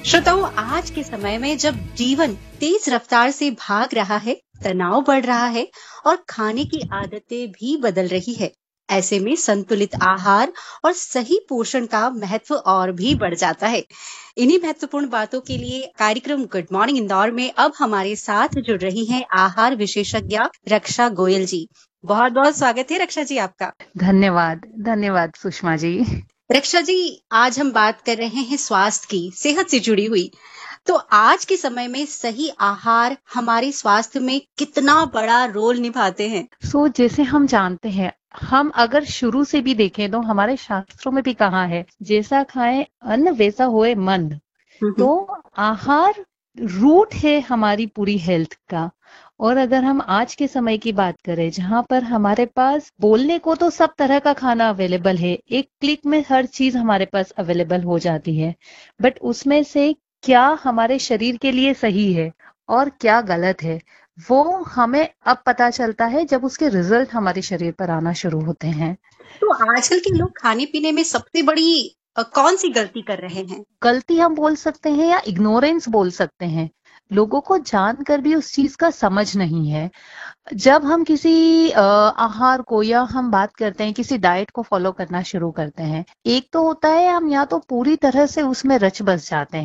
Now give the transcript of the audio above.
श्रोताओं, आज के समय में जब जीवन तेज रफ्तार से भाग रहा है, तनाव बढ़ रहा है और खाने की आदतें भी बदल रही है, ऐसे में संतुलित आहार और सही पोषण का महत्व और भी बढ़ जाता है। इन्हीं महत्वपूर्ण बातों के लिए कार्यक्रम गुड मॉर्निंग इंदौर में अब हमारे साथ जुड़ रही हैं आहार विशेषज्ञ रक्षा गोयल जी। बहुत बहुत स्वागत है रक्षा जी आपका। धन्यवाद, धन्यवाद सुषमा जी। रक्षा जी, आज हम बात कर रहे हैं स्वास्थ्य की, सेहत से जुड़ी हुई। तो आज के समय में सही आहार हमारे स्वास्थ्य में कितना बड़ा रोल निभाते हैं? जैसे हम जानते हैं, हम अगर शुरू से भी देखें तो हमारे शास्त्रों में भी कहा है, जैसा खाएं अन्न वैसा होए मन। हम्म। तो आहार रूट है हमारी पूरी हेल्थ का। और अगर हम आज के समय की बात करें, जहां पर हमारे पास बोलने को तो सब तरह का खाना अवेलेबल है, एक क्लिक में हर चीज हमारे पास अवेलेबल हो जाती है, बट उसमें से क्या हमारे शरीर के लिए सही है और क्या गलत है, वो हमें अब पता चलता है जब उसके रिजल्ट हमारे शरीर पर आना शुरू होते हैं। तो आजकल के लोग खाने पीने में सबसे बड़ी कौन सी गलती कर रहे हैं? गलती हम बोल सकते हैं या इग्नोरेंस बोल सकते हैं। लोगों को जानकर भी उस चीज का समझ नहीं है। जब हम किसी आहार को या हम बात करते हैं किसी डाइट को फॉलो करना शुरू करते हैं, एक तो होता है हम या तो पूरी तरह से उसमें रच बस जाते